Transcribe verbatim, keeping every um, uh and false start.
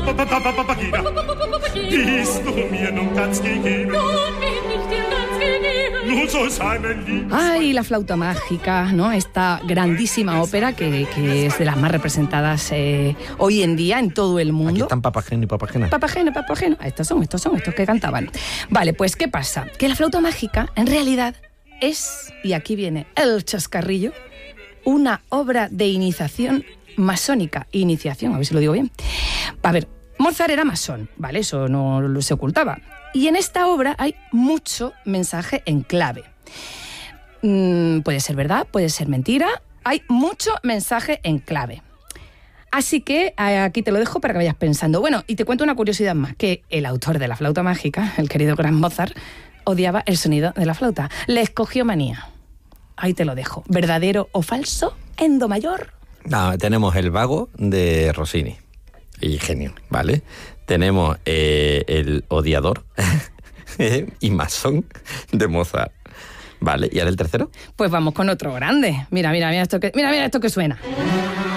Ay, la flauta mágica, ¿no? Esta grandísima ópera que, que es de las más representadas eh, hoy en día en todo el mundo. Aquí están Papageno y Papagena. Papageno, Papageno. Estos son, estos son, estos que cantaban. Vale, pues ¿qué pasa? Que la flauta mágica, en realidad, es, y aquí viene el chascarrillo, una obra de iniciación masónica. Iniciación, a ver si lo digo bien. A ver, Mozart era masón, ¿vale? Eso no se ocultaba. Y en esta obra hay mucho mensaje en clave. Mm, puede ser verdad, puede ser mentira. Hay mucho mensaje en clave. Así que aquí te lo dejo para que vayas pensando. Bueno, y te cuento una curiosidad más, que el autor de la flauta mágica, el querido gran Mozart, odiaba el sonido de la flauta. Le escogió manía. Ahí te lo dejo. ¿Verdadero o falso en do mayor? No, tenemos el vago de Rossini. Y genio, ¿vale? Tenemos eh, el odiador y masón de Mozart. Vale, ¿y ahora el tercero? Pues vamos con otro grande. Mira, mira, mira esto que, mira, mira esto que suena.